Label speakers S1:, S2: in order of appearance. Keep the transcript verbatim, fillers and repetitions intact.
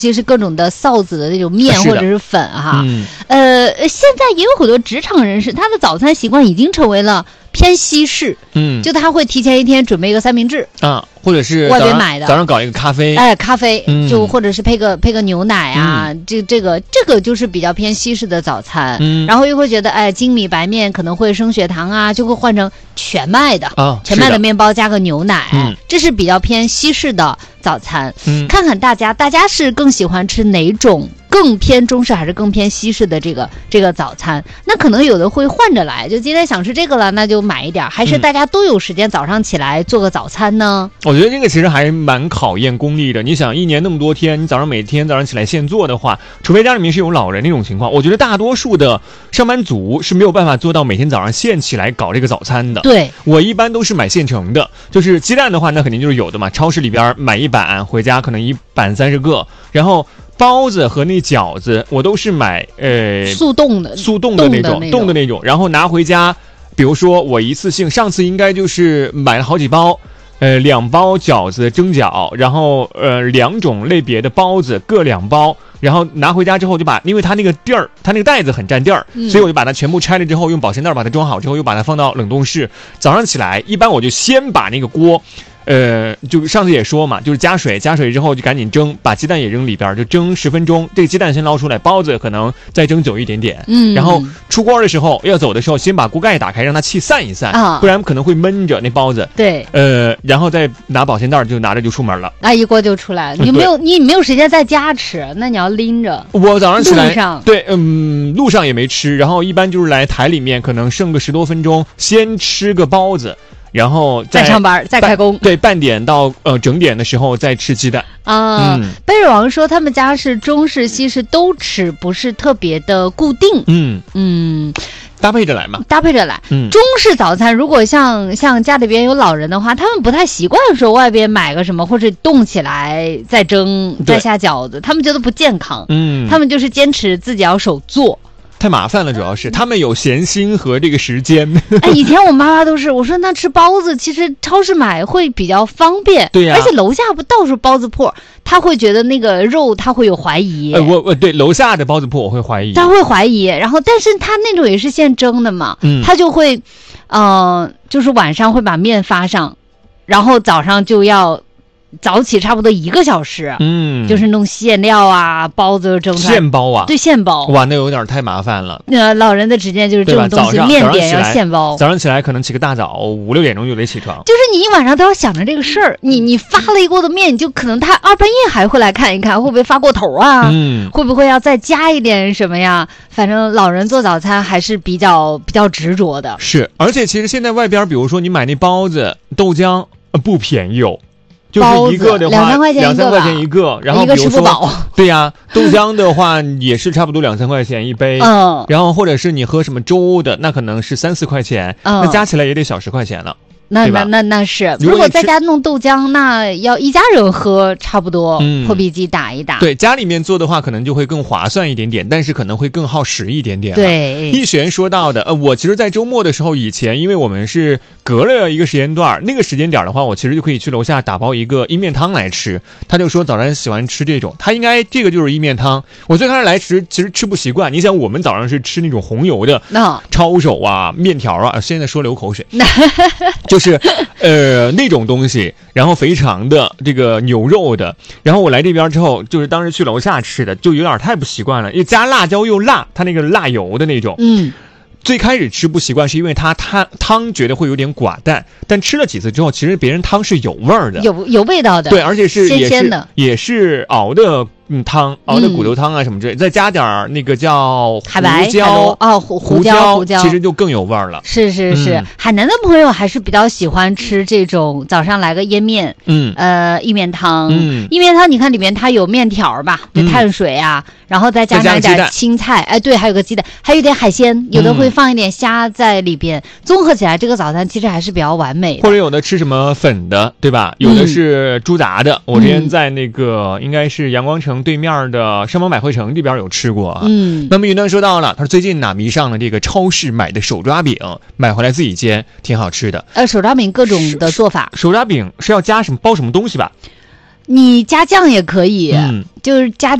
S1: 就是各种的臊子的那种面或者是粉哈。
S2: 嗯、
S1: 呃，现在也有很多职场人士，他的早餐习惯已经成为了偏西式，
S2: 嗯，
S1: 就他会提前一天准备一个三明治
S2: 啊，或者是
S1: 外边买的，
S2: 早上搞一个咖啡，
S1: 哎，咖啡，
S2: 嗯、
S1: 就或者是配个配个牛奶啊，嗯、这这个这个就是比较偏西式的早餐，嗯，然后又会觉得哎，精米白面可能会升血糖啊，就会换成全麦的啊，全麦的面包加个牛奶，嗯，这是比较偏西式的早餐，嗯，看看大家大家是更喜欢吃哪种？更偏中式还是更偏西式的这个这个早餐？那可能有的会换着来，就今天想吃这个了，那就买一点。还是大家都有时间早上起来做个早餐呢？
S2: 我觉得这个其实还蛮考验功力的。你想，一年那么多天，你早上每天早上起来现做的话，除非家里面是有老人那种情况，我觉得大多数的上班族是没有办法做到每天早上现起来搞这个早餐的。
S1: 对，
S2: 我一般都是买现成的，就是鸡蛋的话，那肯定就是有的嘛，超市里边买一板，回家可能一板三十个，然后。包子和那饺子我都是买呃
S1: 速冻的
S2: 速冻的那种冻的那种，然后拿回家，比如说我一次性上次应该就是买了好几包，呃两包饺子蒸饺，然后呃两种类别的包子各两包，然后拿回家之后就把，因为它那个地儿它那个袋子很占地儿，嗯、所以我就把它全部拆了之后用保鲜袋把它装好之后又把它放到冷冻室。早上起来一般我就先把那个锅。呃，就上次也说嘛，就是加水，加水之后就赶紧蒸，把鸡蛋也扔里边，就蒸十分钟。这个鸡蛋先捞出来，包子可能再蒸久一点点。嗯，然后出锅的时候要走的时候，先把锅盖打开，让它气散一散，啊、不然可能会闷着那包子。
S1: 对，
S2: 呃，然后再拿保鲜袋就拿着就出门了。
S1: 那一锅就出来了。你没有你没有时间在家吃，那你要拎着。
S2: 我早上起来，
S1: 路上
S2: 对，嗯，路上也没吃，然后一般就是来台里面，可能剩个十多分钟，先吃个包子。然后再
S1: 上班再开工，
S2: 对，半点到呃整点的时候再吃鸡蛋
S1: 啊。嗯、贝尔王说他们家是中式西式都吃，不是特别的固定。嗯嗯，
S2: 搭配着来嘛，
S1: 搭配着来。嗯，中式早餐如果像像家里边有老人的话，他们不太习惯说外边买个什么或者冻起来再蒸再下饺子，他们觉得不健康。嗯，他们就是坚持自己要手做。
S2: 太麻烦了，主要是他们有闲心和这个时间。
S1: 哎，以前我妈妈都是我说那吃包子，其实超市买会比较方便。
S2: 对呀、啊，
S1: 而且楼下不到处包子铺，他会觉得那个肉他会有怀疑。
S2: 呃，我我对楼下的包子铺我会怀疑，
S1: 他会怀疑。然后，但是他那种也是现蒸的嘛，嗯，他就会，呃，就是晚上会把面发上，然后早上就要。早起差不多一个小时，嗯，就是弄馅料啊，包子蒸出来。
S2: 现包啊？
S1: 对，现包。
S2: 哇，那有点太麻烦了。
S1: 那老人的执念就是这种东西，面点要现包。
S2: 早上起来可能起个大早，五六点钟就得起床。
S1: 就是你一晚上都要想着这个事儿，你你发了一锅的面，你就可能他二半夜还会来看一看，会不会发过头啊？嗯，会不会要再加一点什么呀？反正老人做早餐还是比较比较执着的。
S2: 是，而且其实现在外边，比如说你买那包子、豆浆，呃，不便宜哦。就是一个的话，
S1: 两三块钱一个，
S2: 两三块钱一个，然后
S1: 一个吃不饱。
S2: 对呀、啊，豆浆的话也是差不多两三块钱一杯，嗯，然后或者是你喝什么粥的，那可能是三四块钱，嗯，那加起来也得小十块钱了。
S1: 那那那那是，如果在家弄豆浆，那要一家人喝，差不多破壁机打一打。
S2: 对，家里面做的话，可能就会更划算一点点，但是可能会更耗时一点点。
S1: 对，
S2: 逸璇说到的，呃，我其实，在周末的时候，以前因为我们是隔了一个时间段，那个时间点的话，我其实就可以去楼下打包一个意面汤来吃。他就说早上喜欢吃这种，他应该这个就是意面汤。我最开始来吃，其实吃不习惯。你想，我们早上是吃那种红油的抄手啊、面条啊，现在说流口水，就。是呃那种东西，然后肥肠的这个牛肉的，然后我来这边之后，就是当时去楼下吃的，就有点太不习惯了，因为加辣椒又辣，它那个辣油的那种，嗯，最开始吃不习惯是因为它汤汤觉得会有点寡淡，但吃了几次之后，其实别人汤是有味儿的，
S1: 有有味道的，
S2: 对，而且是
S1: 鲜鲜的，
S2: 也是也是熬的。嗯，汤熬的骨头汤啊什么之类，嗯、再加点儿那个叫
S1: 海白
S2: 胡椒
S1: 哦，胡胡椒胡椒，
S2: 其实就更有味儿了。
S1: 是是是、嗯，海南的朋友还是比较喜欢吃这种早上来个腌面，嗯，呃，意面汤，嗯，意面汤你看里面它有面条吧，对、嗯，碳水啊，然后再加上一点青菜，哎，对，还有个鸡蛋，还有点海鲜，有的会放一点虾在里边，综、嗯、合起来这个早餐其实还是比较完美的。
S2: 或者有的吃什么粉的，对吧？有的是猪杂的，嗯、我之前在那个、嗯、应该是阳光城对面的上邦百汇城这边有吃过啊。嗯，那么云端说到了，他说最近呢迷上了这个超市买的手抓饼，买回来自己煎，挺好吃的。
S1: 呃，手抓饼各种的做法。
S2: 手抓饼是要加什么包什么东西吧？
S1: 你加酱也可以，
S2: 嗯，
S1: 就是加